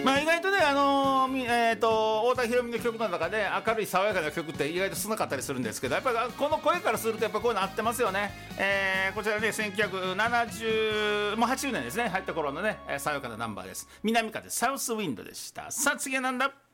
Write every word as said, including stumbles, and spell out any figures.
まあ、意外とね、あのーみえー、と太田裕美の曲の中で明るい爽やかな曲って意外と少なかったりするんですけど、やっぱりこの声からするとやっぱこういうの合ってますよね。えーこちらねせんきゅうひゃくななじゅう、もうはちじゅうねんですね、入った頃のね、えー爽やかなナンバーです。南風サウスウィンドでした。さあ次はなんだ。